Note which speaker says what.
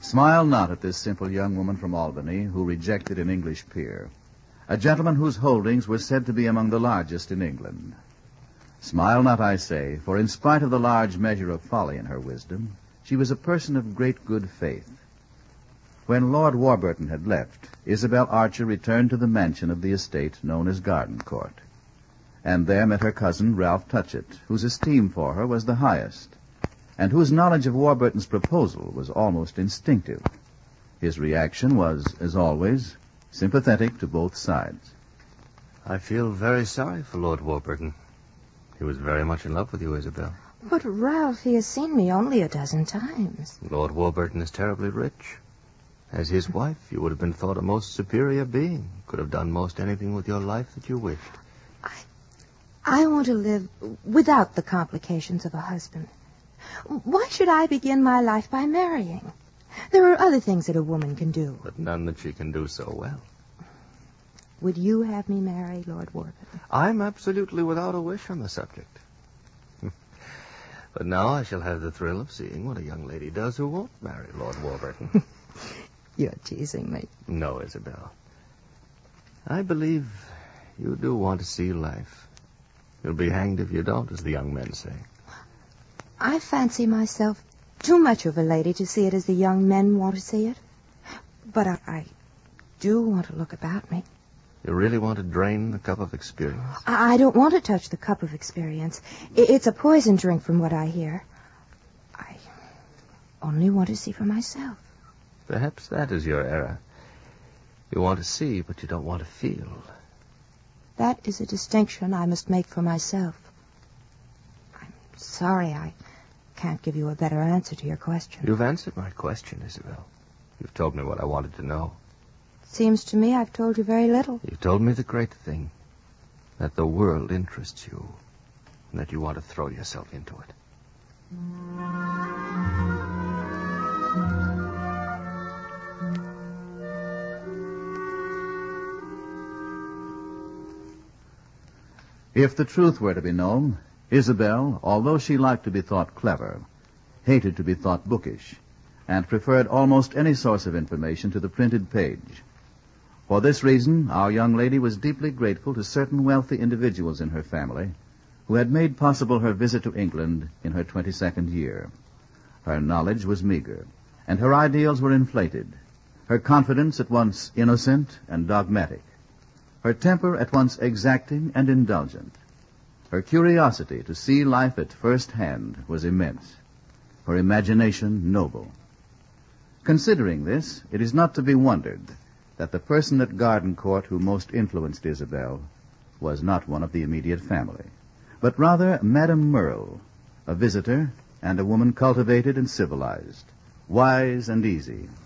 Speaker 1: Smile not at this simple young woman from Albany who rejected an English peer, a gentleman whose holdings were said to be among the largest in England. Smile not, I say, for in spite of the large measure of folly in her wisdom, she was a person of great good faith. When Lord Warburton had left, Isabel Archer returned to the mansion of the estate known as Garden Court, and there met her cousin, Ralph Touchett, whose esteem for her was the highest, and whose knowledge of Warburton's proposal was almost instinctive. His reaction was, as always, sympathetic to both sides.
Speaker 2: I feel very sorry for Lord Warburton. He was very much in love with you, Isabel.
Speaker 3: But, Ralph, he has seen me only a dozen times.
Speaker 2: Lord Warburton is terribly rich. As his wife, you would have been thought a most superior being. Could have done most anything with your life that you wished.
Speaker 3: I want to live without the complications of a husband. Why should I begin my life by marrying? There are other things that a woman can do.
Speaker 2: But none that she can do so well.
Speaker 3: Would you have me marry Lord Warburton?
Speaker 2: I'm absolutely without a wish on the subject. But now I shall have the thrill of seeing what a young lady does who won't marry Lord Warburton.
Speaker 3: You're teasing me.
Speaker 2: No, Isabel. I believe you do want to see life. You'll be hanged if you don't, as the young men say.
Speaker 3: I fancy myself too much of a lady to see it as the young men want to see it. But I do want to look about me.
Speaker 2: You really want to drain the cup of experience?
Speaker 3: I don't want to touch the cup of experience. It's a poison drink from what I hear. I only want to see for myself.
Speaker 2: Perhaps that is your error. You want to see, but you don't want to feel.
Speaker 3: That is a distinction I must make for myself. I'm sorry I can't give you a better answer to your question.
Speaker 2: You've answered my question, Isabel. You've told me what I wanted to know.
Speaker 3: Seems to me I've told you very little.
Speaker 2: You've told me the great thing, that the world interests you, and that you want to throw yourself into it.
Speaker 1: If the truth were to be known, Isabel, although she liked to be thought clever, hated to be thought bookish, and preferred almost any source of information to the printed page. For this reason, our young lady was deeply grateful to certain wealthy individuals in her family who had made possible her visit to England in her 22nd year. Her knowledge was meager, and her ideals were inflated, her confidence at once innocent and dogmatic, her temper at once exacting and indulgent. Her curiosity to see life at first hand was immense, her imagination noble. Considering this, it is not to be wondered that the person at Garden Court who most influenced Isabel was not one of the immediate family, but rather Madame Merle, a visitor and a woman cultivated and civilized, wise and easy,